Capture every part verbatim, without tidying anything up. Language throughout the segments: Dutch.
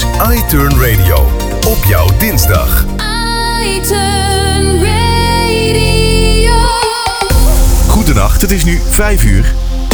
iTurn Radio. Op jouw dinsdag. iTurn Radio. Goedenacht, het is nu vijf uur.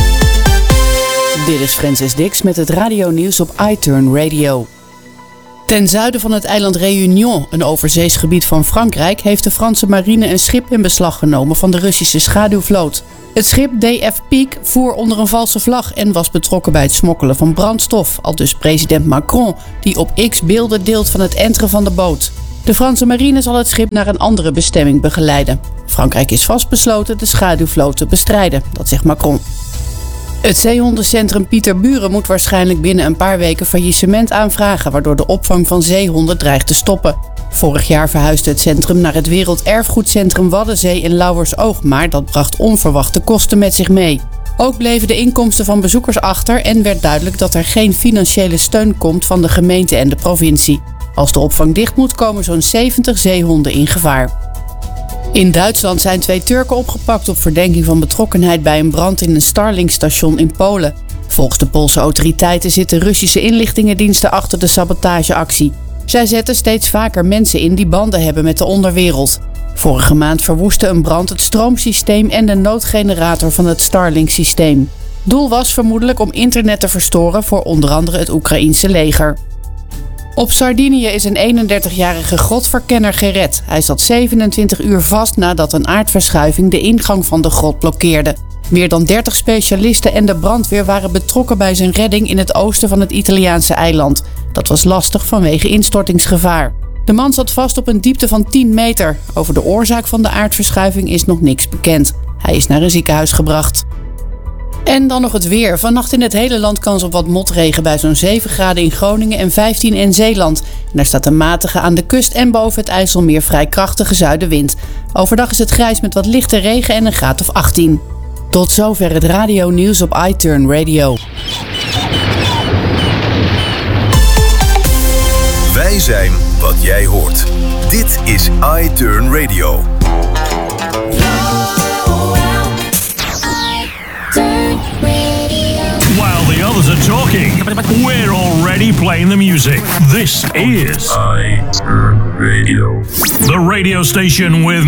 Dit is Francis Dix met het radionieuws op iTurn Radio. Ten zuiden van het eiland Réunion, een overzeesgebied van Frankrijk, heeft de Franse marine een schip in beslag genomen van de Russische schaduwvloot. Het schip D F Pique voer onder een valse vlag en was betrokken bij het smokkelen van brandstof, aldus president Macron, die op X beelden deelt van het enteren van de boot. De Franse marine zal het schip naar een andere bestemming begeleiden. Frankrijk is vastbesloten de schaduwvloot te bestrijden, dat zegt Macron. Het zeehondencentrum Pieterburen moet waarschijnlijk binnen een paar weken faillissement aanvragen, waardoor de opvang van zeehonden dreigt te stoppen. Vorig jaar verhuisde het centrum naar het Werelderfgoedcentrum Waddenzee in Lauwersoog, maar dat bracht onverwachte kosten met zich mee. Ook bleven de inkomsten van bezoekers achter en werd duidelijk dat er geen financiële steun komt van de gemeente en de provincie. Als de opvang dicht moet, komen zo'n zeventig zeehonden in gevaar. In Duitsland zijn twee Turken opgepakt op verdenking van betrokkenheid bij een brand in een Starlink-station in Polen. Volgens de Poolse autoriteiten zitten Russische inlichtingendiensten achter de sabotageactie. Zij zetten steeds vaker mensen in die banden hebben met de onderwereld. Vorige maand verwoestte een brand het stroomsysteem en de noodgenerator van het Starlink-systeem. Doel was vermoedelijk om internet te verstoren voor onder andere het Oekraïense leger. Op Sardinië is een eenendertigjarige grotverkenner gered. Hij zat zevenentwintig uur vast nadat een aardverschuiving de ingang van de grot blokkeerde. Meer dan dertig specialisten en de brandweer waren betrokken bij zijn redding in het oosten van het Italiaanse eiland. Dat was lastig vanwege instortingsgevaar. De man zat vast op een diepte van tien meter. Over de oorzaak van de aardverschuiving is nog niks bekend. Hij is naar een ziekenhuis gebracht. En dan nog het weer. Vannacht in het hele land kans op wat motregen bij zo'n zeven graden in Groningen en vijftien in Zeeland. En daar staat een matige aan de kust en boven het IJsselmeer vrij krachtige zuidenwind. Overdag is het grijs met wat lichte regen en een graad of achttien. Tot zover het radionieuws op iTurn Radio. Wij zijn wat jij hoort. Dit is iTurn Radio. While the others are talking, we're already playing the music. This is iTurn Radio, the radio station with